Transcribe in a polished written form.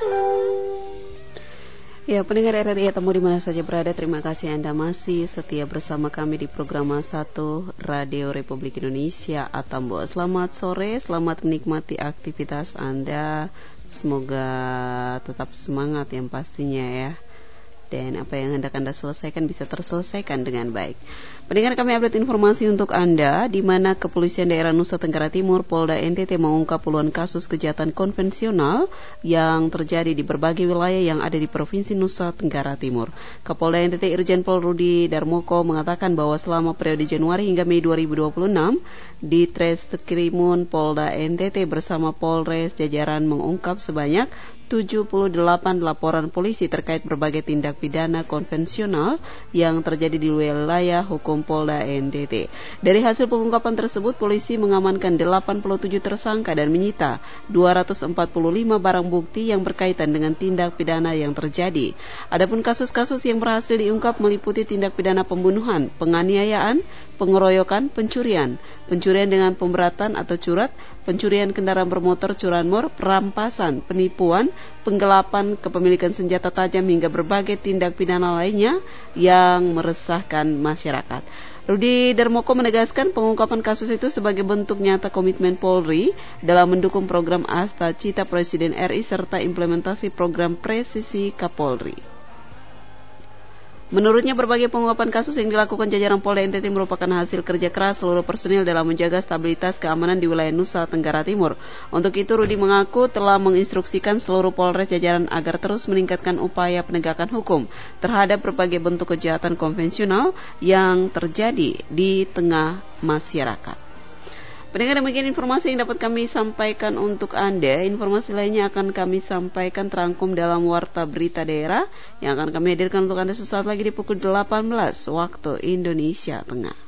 Ya, pendengar RRI Temu di mana saja berada, terima kasih Anda masih setia bersama kami di program 1 Radio Republik Indonesia Atambua. Selamat sore, selamat menikmati aktivitas Anda. Semoga tetap semangat yang pastinya ya. Dan apa yang hendak Anda selesaikan bisa terselesaikan dengan baik. Pendengar, kami update informasi untuk Anda, di mana Kepolisian Daerah Nusa Tenggara Timur Polda NTT mengungkap puluhan kasus kejahatan konvensional yang terjadi di berbagai wilayah yang ada di Provinsi Nusa Tenggara Timur. Kapolda NTT Irjen Pol Rudi Darmoko mengatakan bahwa selama periode Januari hingga Mei 2026, di Treskrimum Polda NTT bersama Polres jajaran mengungkap sebanyak 78 laporan polisi terkait berbagai tindak pidana konvensional yang terjadi di wilayah hukum Polda NTT. Dari hasil pengungkapan tersebut, polisi mengamankan 87 tersangka dan menyita 245 barang bukti yang berkaitan dengan tindak pidana yang terjadi. Adapun kasus-kasus yang berhasil diungkap meliputi tindak pidana pembunuhan, penganiayaan, pengeroyokan, pencurian dengan pemberatan atau curat, pencurian kendaraan bermotor curanmor, perampasan, penipuan, penggelapan kepemilikan senjata tajam hingga berbagai tindak pidana lainnya yang meresahkan masyarakat. Rudi Darmoko menegaskan pengungkapan kasus itu sebagai bentuk nyata komitmen Polri dalam mendukung program Asta Cita Presiden RI serta implementasi program presisi Kapolri. Menurutnya, berbagai pengungkapan kasus yang dilakukan jajaran Polda NTT merupakan hasil kerja keras seluruh personil dalam menjaga stabilitas keamanan di wilayah Nusa Tenggara Timur. Untuk itu, Rudi mengaku telah menginstruksikan seluruh Polres jajaran agar terus meningkatkan upaya penegakan hukum terhadap berbagai bentuk kejahatan konvensional yang terjadi di tengah masyarakat. Pendengar, demikian informasi yang dapat kami sampaikan untuk Anda. Informasi lainnya akan kami sampaikan terangkum dalam Warta Berita Daerah yang akan kami hadirkan untuk Anda sesaat lagi di pukul 18 waktu Indonesia Tengah.